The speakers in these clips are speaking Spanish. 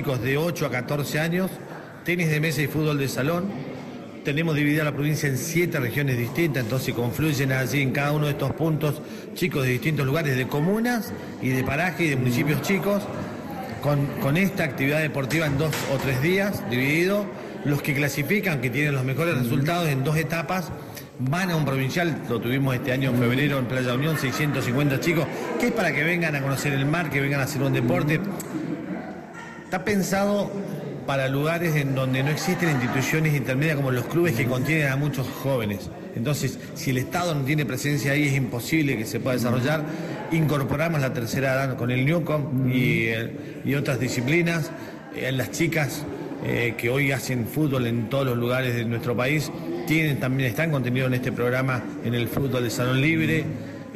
chicos de 8 a 14 años, tenis de mesa y fútbol de salón. Tenemos dividida la provincia en 7 regiones distintas, entonces confluyen allí en cada uno de estos puntos chicos de distintos lugares, de comunas y de parajes y de municipios chicos, con esta actividad deportiva en 2 o 3 días dividido. Los que clasifican, que tienen los mejores resultados en 2 etapas, van a un provincial. Lo tuvimos este año en febrero en Playa Unión, 650 chicos, que es para que vengan a conocer el mar, que vengan a hacer un deporte. Está pensado para lugares en donde no existen instituciones intermedias como los clubes que contienen a muchos jóvenes. Entonces, si el Estado no tiene presencia ahí, es imposible que se pueda desarrollar. Incorporamos la tercera edad con el Newcom y otras disciplinas. Las chicas que hoy hacen fútbol en todos los lugares de nuestro país también están contenidos en este programa, en el fútbol de salón libre.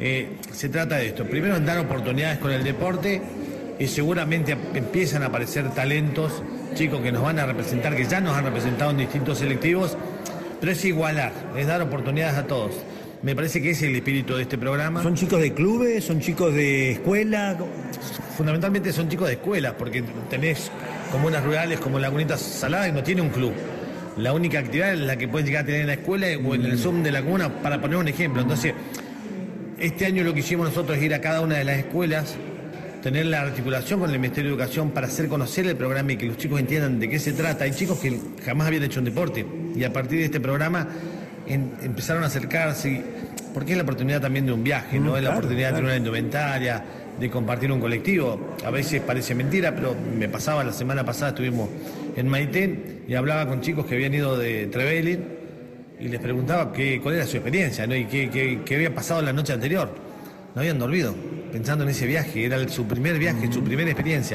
Se trata de esto. Primero, en dar oportunidades con el deporte, y seguramente empiezan a aparecer talentos, chicos que nos van a representar, que ya nos han representado en distintos selectivos, pero es igualar, es dar oportunidades a todos. Me parece que ese es el espíritu de este programa. ¿Son chicos de clubes? ¿Son chicos de escuela? Fundamentalmente son chicos de escuela, porque tenés comunas rurales como Lagunita Salada y no tiene un club. La única actividad es la que pueden llegar a tener en la escuela o en el Zoom de la comuna, para poner un ejemplo. Entonces, este año lo que hicimos nosotros es ir a cada una de las escuelas, tener la articulación con el Ministerio de Educación para hacer conocer el programa y que los chicos entiendan de qué se trata. Hay chicos que jamás habían hecho un deporte y a partir de este programa empezaron a acercarse, porque es la oportunidad también de un viaje, ¿no? Es la oportunidad de tener una indumentaria, de compartir un colectivo. A veces parece mentira, pero me pasaba la semana pasada, estuvimos en Maitén y hablaba con chicos que habían ido de Trevelin y les preguntaba cuál era su experiencia, ¿no? Y qué había pasado la noche anterior. No habían dormido pensando en ese viaje, era su primer viaje, su primera experiencia.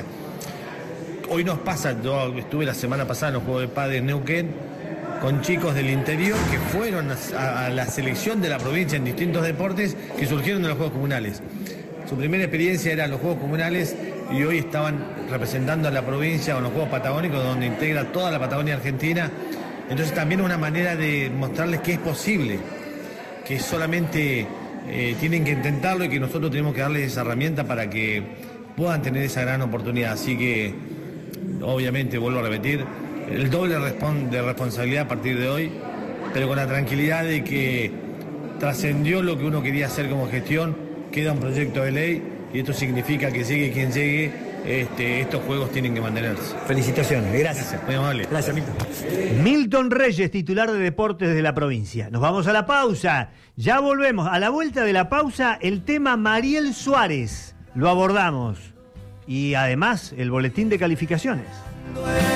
Hoy nos pasa, yo estuve la semana pasada en los Juegos de Padres en Neuquén con chicos del interior que fueron a la selección de la provincia en distintos deportes que surgieron de los Juegos Comunales. Su primera experiencia era los Juegos Comunales y hoy estaban representando a la provincia con los Juegos Patagónicos, donde integra toda la Patagonia Argentina. Entonces también es una manera de mostrarles que es posible, que solamente tienen que intentarlo y que nosotros tenemos que darles esa herramienta para que puedan tener esa gran oportunidad. Así que, obviamente, vuelvo a repetir, el doble de responsabilidad a partir de hoy, pero con la tranquilidad de que trascendió lo que uno quería hacer como gestión, queda un proyecto de ley y esto significa que llegue quien llegue, estos juegos tienen que mantenerse. Felicitaciones, gracias. Muy amable. Gracias, Milton. Milton Reyes, titular de Deportes de la provincia. Nos vamos a la pausa. Ya volvemos. A la vuelta de la pausa, el tema Mariel Suárez. Lo abordamos. Y además, el boletín de calificaciones.